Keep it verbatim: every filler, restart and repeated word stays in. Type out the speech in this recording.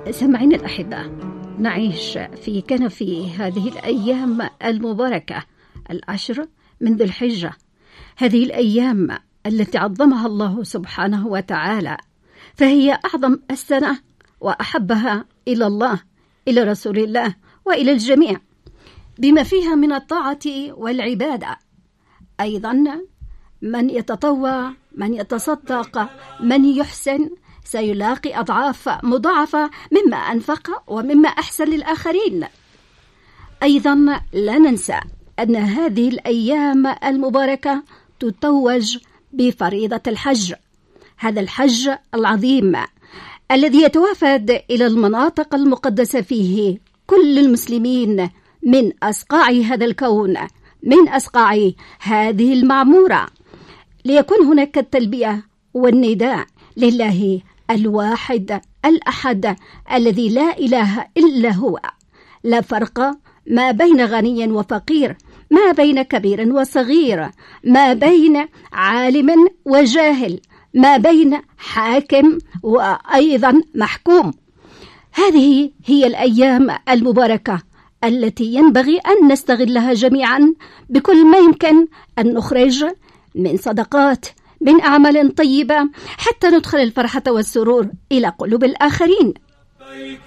سمعين الأحبة، نعيش في كنف هذه الأيام المباركة العشر من ذي الحجة، هذه الأيام التي عظمها الله سبحانه وتعالى، فهي أعظم السنة وأحبها إلى الله، إلى رسول الله وإلى الجميع، بما فيها من الطاعة والعبادة. أيضا من يتطوع، من يتصدق، من يحسن سيلاقي أضعاف مضاعفة مما أنفق ومما أحسن للآخرين. أيضا لا ننسى أن هذه الأيام المباركة تتوج بفريضة الحج، هذا الحج العظيم الذي يتوافد إلى المناطق المقدسة فيه كل المسلمين من أصقاع هذا الكون، من أصقاع هذه المعمورة، ليكون هناك التلبية والنداء لله الواحد الأحد الذي لا إله إلا هو، لا فرق ما بين غني وفقير، ما بين كبير وصغير، ما بين عالم وجاهل، ما بين حاكم وأيضا محكوم. هذه هي الأيام المباركة التي ينبغي أن نستغلها جميعا بكل ما يمكن أن نخرج من صدقات، من أعمال طيبة، حتى ندخل الفرحة والسرور إلى قلوب الآخرين.